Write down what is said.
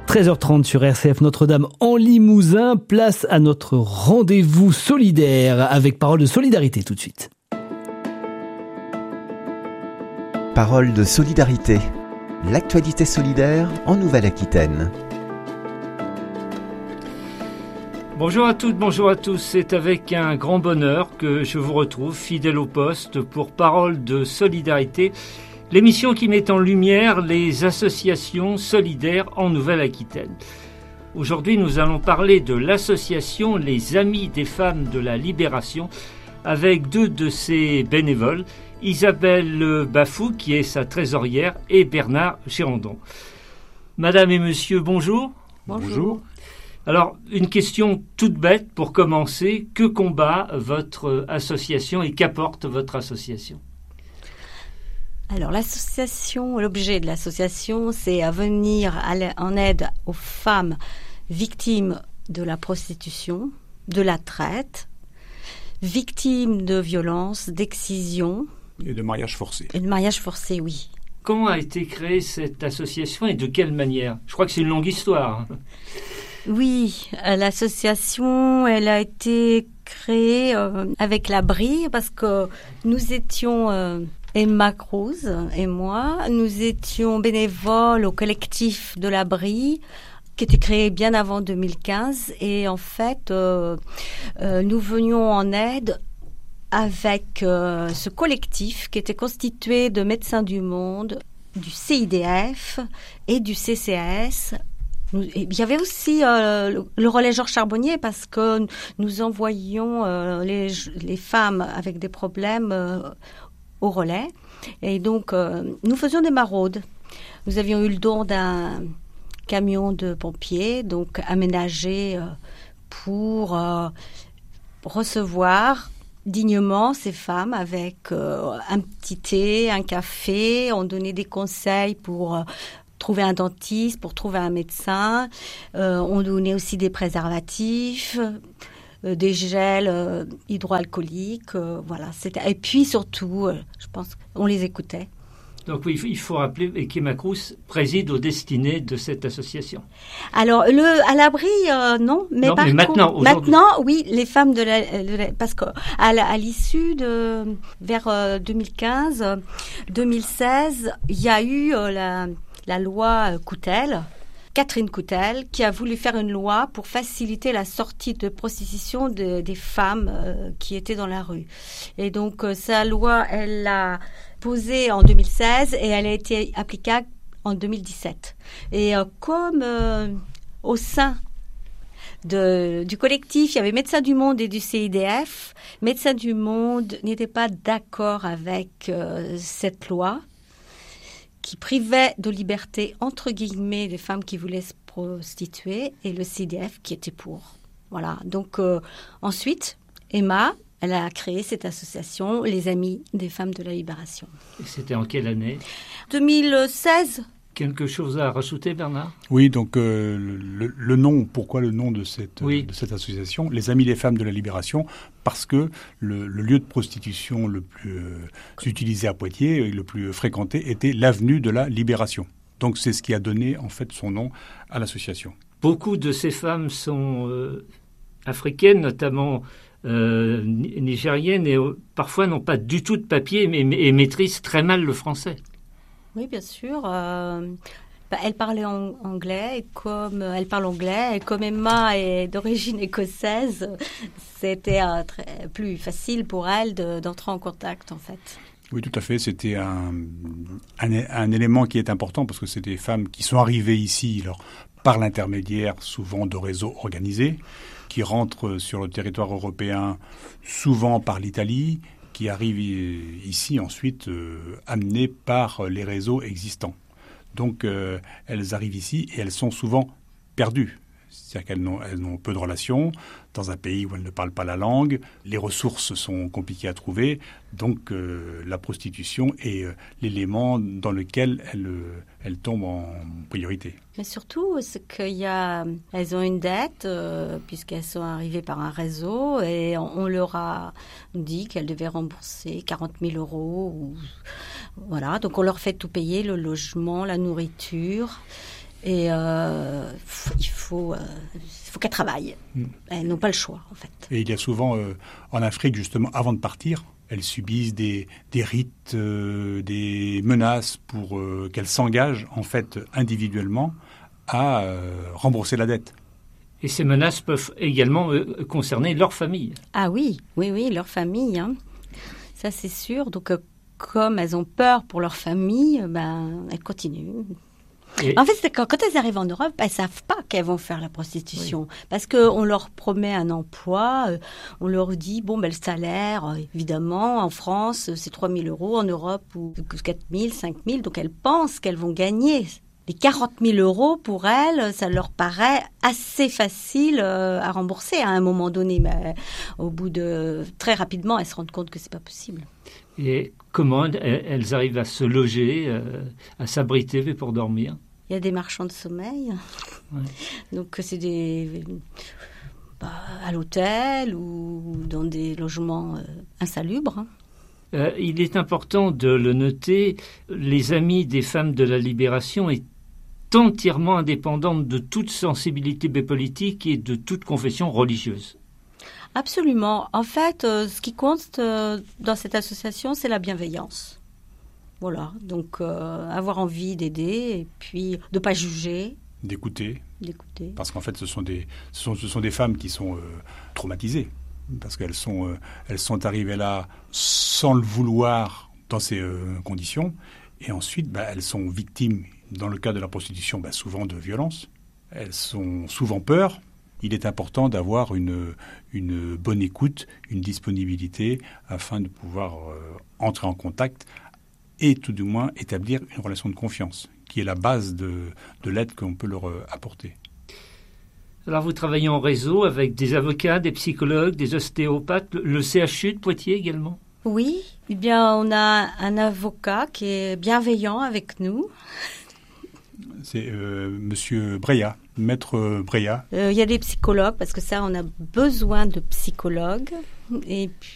13h30 sur RCF Notre-Dame en Limousin, place à notre rendez-vous solidaire avec Parole de solidarité tout de suite. Parole de solidarité, l'actualité solidaire en Nouvelle-Aquitaine. Bonjour à toutes, bonjour à tous, c'est avec un grand bonheur que je vous retrouve fidèle au poste pour Parole de solidarité, l'émission qui met en lumière les associations solidaires en Nouvelle-Aquitaine. Aujourd'hui, nous allons parler de l'association Les Amis des Femmes de la Libération avec deux de ses bénévoles, Isabelle Bafou, qui est sa trésorière, et Bernard Girondon. Madame et monsieur, bonjour. Bonjour. Alors, une question toute bête pour commencer. Que combat votre association et qu'apporte votre association ? Alors, l'objet de l'association, c'est à venir en aide aux femmes victimes de la prostitution, de la traite, victimes de violences, d'excision. Et de mariage forcé. Et de mariage forcé, oui. Comment a été créée cette association et de quelle manière ? Je crois que c'est une longue histoire. Oui, l'association, elle a été créée avec la Brie parce que nous étions... Emma Cruz et moi, nous étions bénévoles au collectif de la Brie, qui était créé bien avant 2015. Et en fait, nous venions en aide avec ce collectif qui était constitué de Médecins du Monde, du CIDF et du CCAS. Il y avait aussi le relais Georges Charbonnier parce que nous envoyions les femmes avec des problèmes au relais. Et donc, nous faisions des maraudes. Nous avions eu le don d'un camion de pompiers, donc aménagé pour recevoir dignement ces femmes avec un petit thé, un café. On donnait des conseils pour trouver un dentiste, pour trouver un médecin. On donnait aussi des préservatifs, des gels hydroalcooliques, voilà. Et puis surtout, je pense qu'on les écoutait. Donc oui, il faut rappeler qu'Emma Cruz préside aux destinées de cette association. Alors, à l'abri, non. Mais, mais maintenant, oui, les femmes parce qu'à l'issue vers 2015, 2016, il y a eu la loi Coutel, Catherine Coutel, qui a voulu faire une loi pour faciliter la sortie de prostitution des femmes qui étaient dans la rue. Et donc, sa loi, elle l'a posée en 2016 et elle a été applicable en 2017. Et comme au sein du collectif, il y avait Médecins du Monde et du CIDF, Médecins du Monde n'étaient pas d'accord avec cette loi qui privait de liberté, entre guillemets, les femmes qui voulaient se prostituer, et le CIDF qui était pour. Voilà. Donc, ensuite, Emma, elle a créé cette association, Les Amis des Femmes de la Libération. Et c'était en quelle année ? 2016. Quelque chose à rajouter, Bernard ? Oui, donc le nom, pourquoi le nom de cette association, Les Amis des Femmes de la Libération, parce que le lieu de prostitution le plus utilisé à Poitiers, le plus fréquenté, était l'avenue de la Libération. Donc c'est ce qui a donné en fait son nom à l'association. Beaucoup de ces femmes sont africaines, notamment nigériennes, et parfois n'ont pas du tout de papier et maîtrisent très mal le français. Oui, bien sûr. Elle parlait anglais, et comme elle parle anglais, et comme Emma est d'origine écossaise, c'était plus facile pour elle d'entrer en contact, en fait. Oui, tout à fait. C'était un élément qui est important parce que c'est des femmes qui sont arrivées ici par l'intermédiaire souvent de réseaux organisés, qui rentrent sur le territoire européen souvent par l'Italie, qui arrivent ici ensuite amenées par les réseaux existants. Donc elles arrivent ici et elles sont souvent perdues. C'est-à-dire qu'elles n'ont peu de relations dans un pays où elles ne parlent pas la langue. Les ressources sont compliquées à trouver. Donc la prostitution est l'élément dans lequel elles tombent en priorité. Mais surtout, c'est elles ont une dette puisqu'elles sont arrivées par un réseau et on leur a dit qu'elles devaient rembourser 40 000 €. Voilà, donc on leur fait tout payer, le logement, la nourriture. Et il faut qu'elles travaillent. Elles n'ont pas le choix, en fait. Et il y a souvent, en Afrique, justement, avant de partir, elles subissent des rites, des menaces pour qu'elles s'engagent, en fait, individuellement, à rembourser la dette. Et ces menaces peuvent également concerner leur famille. Ah oui, leur famille. Hein. Ça, c'est sûr. Donc, comme elles ont peur pour leur famille, elles continuent. En fait, c'est quand elles arrivent en Europe, elles ne savent pas qu'elles vont faire la prostitution. Oui. Parce qu'on leur promet un emploi, on leur dit, le salaire, évidemment, en France, c'est 3 000 €, en Europe, ou 4 000, 5 000. Donc, elles pensent qu'elles vont gagner. Les 40 000 €, pour elles, ça leur paraît assez facile à rembourser à un moment donné. Mais au bout très rapidement, elles se rendent compte que ce n'est pas possible. Et comment elles arrivent à se loger, à s'abriter pour dormir? Il y a des marchands de sommeil. Ouais. Donc, c'est à l'hôtel ou dans des logements insalubres. Il est important de le noter, les Amis des femmes de la libération est entièrement indépendante de toute sensibilité politique et de toute confession religieuse. Absolument. En fait, ce qui compte dans cette association, c'est la bienveillance. Voilà. Donc, avoir envie d'aider et puis de ne pas juger. D'écouter. Parce qu'en fait, ce sont des femmes qui sont traumatisées. Parce qu'elles sont arrivées là sans le vouloir dans ces conditions. Et ensuite, elles sont victimes, dans le cas de la prostitution, souvent de violences. Elles sont souvent peur. Il est important d'avoir une bonne écoute, une disponibilité, afin de pouvoir entrer en contact et tout du moins établir une relation de confiance, qui est la base de l'aide qu'on peut leur apporter. Alors vous travaillez en réseau avec des avocats, des psychologues, des ostéopathes, le CHU de Poitiers également? Oui, on a un avocat qui est bienveillant avec nous. C'est Monsieur Breya, Maître Breya. Il y a des psychologues, parce que ça, on a besoin de psychologues. Et